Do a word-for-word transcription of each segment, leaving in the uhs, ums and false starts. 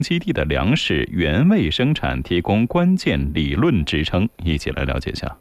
基地的粮食原味生产提供关键理论支撑。一起来了解一下。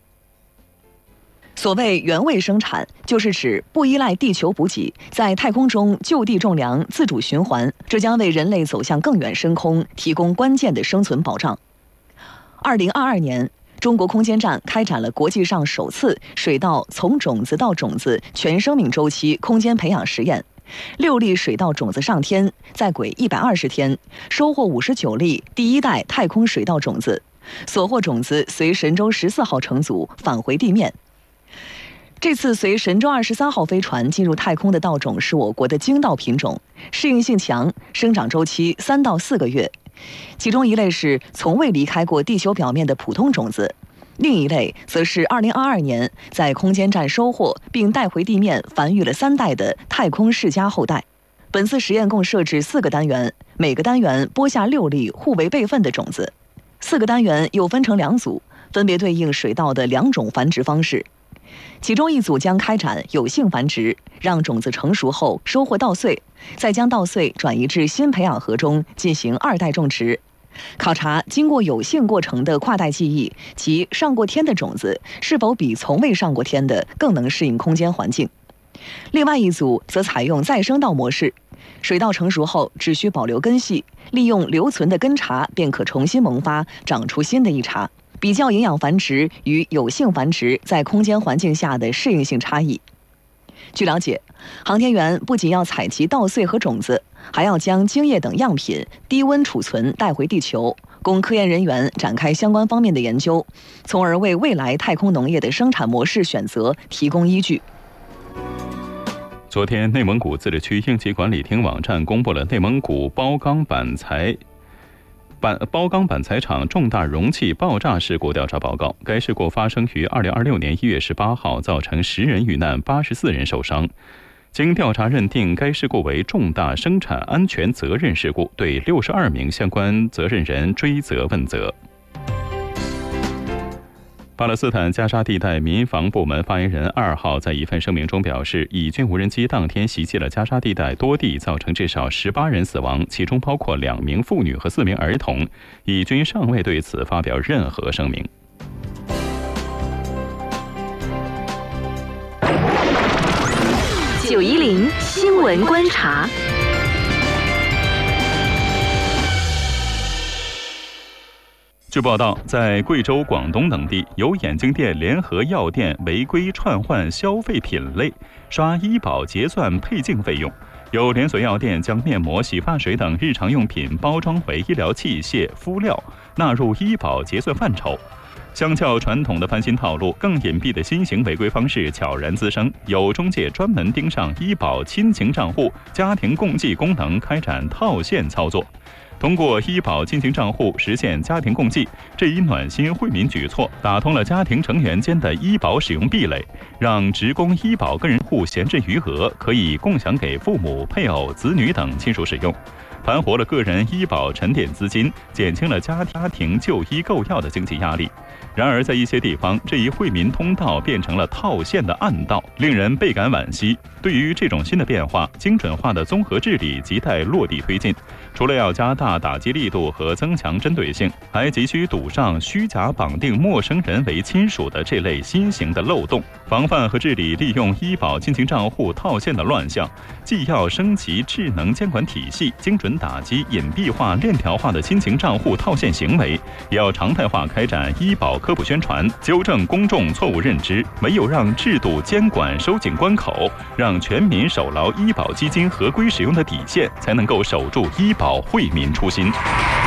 所谓原味生产，就是指不依赖地球补给，在太空中就地种粮，自主循环，这将为人类走向更远深空提供关键的生存保障。二零二二年，中国空间站开展了国际上首次水稻从种子到种子全生命周期空间培养实验。六粒水稻种子上天，在轨一百二十天，收获五十九粒第一代太空水稻种子，所获种子随神舟十四号乘组返回地面。这次随神舟二十三号飞船进入太空的稻种是我国的精稻品种，适应性强，生长周期三到四个月。其中一类是从未离开过地球表面的普通种子，另一类则是二零二二年在空间站收获并带回地面繁育了三代的太空世家后代。本次实验共设置四个单元，每个单元播下六粒互为备份的种子。四个单元又分成两组，分别对应水稻的两种繁殖方式。其中一组将开展有性繁殖，让种子成熟后收获稻穗，再将稻穗转移至新培养盒中进行二代种植，考察经过有性过程的跨代记忆及上过天的种子是否比从未上过天的更能适应空间环境。另外一组则采用再生稻模式，水稻成熟后只需保留根系，利用留存的根茬便可重新萌发，长出新的一茬。比较营养繁殖与有性繁殖在空间环境下的适应性差异。据了解，航天员不仅要采集稻穗和种子，还要将精液等样品低温储存带回地球，供科研人员展开相关方面的研究，从而为未来太空农业的生产模式选择提供依据。 昨天，内蒙古自治区应急管理厅网站公布了内蒙古包钢板材板包钢板材厂重大容器爆炸事故调查报告。该事故发生于二零二六年一月十八号，造成十人遇难，八十四人受伤。经调查认定，该事故为重大生产安全责任事故，对六十二名相关责任人追责问责。巴勒斯坦加沙地带民防部门发言人二号在一份声明中表示，以军无人机当天袭击了加沙地带多地，造成至少十八人死亡，其中包括两名妇女和四名儿童。以军尚未对此发表任何声明。 九一零新闻观察。 据报道，在贵州、广东等地，有眼镜店联合药店违规串换消费品类，刷医保结算配镜费用。有连锁药店将面膜、洗发水等日常用品包装为医疗器械、敷料，纳入医保结算范畴。相较传统的翻新套路，更隐蔽的新型违规方式悄然滋生。有中介专门盯上医保亲情账户、家庭共济功能，开展套现操作。通过医保亲情账户实现家庭共济，这一暖心惠民举措打通了家庭成员间的医保使用壁垒，让职工医保个人户闲置余额可以共享给父母、配偶、子女等亲属使用，盘活了个人医保沉淀资金，减轻了家庭就医购药的经济压力。然而，在一些地方，这一惠民通道变成了套现的暗道，令人倍感惋惜。对于这种新的变化，精准化的综合治理亟待落地推进。除了要加大打击力度和增强针对性，还急需堵上虚假绑定陌生人为亲属的这类新型的漏洞，防范和治理利用医保亲情账户套现的乱象。既要升级智能监管体系，精准打击隐蔽化、链条化的亲情账户套现行为，也要常态化开展医保科普宣传，纠正公众错误认知。唯有让制度监管收紧关口，让全民守牢医保基金合规使用的底线，才能够守住医保惠民初心。